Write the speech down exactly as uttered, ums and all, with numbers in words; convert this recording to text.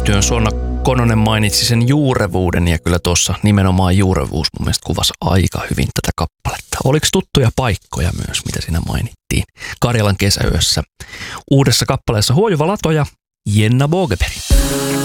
yhtyön Suonna Kononen mainitsi sen juurevuuden ja kyllä tuossa nimenomaan juurevuus mun mielestä kuvasi aika hyvin tätä kappaletta. Oliko tuttuja paikkoja myös, mitä siinä mainittiin? Karjalan kesäyössä. Uudessa kappaleessa huojuva lato ja Jenna Bogeberg.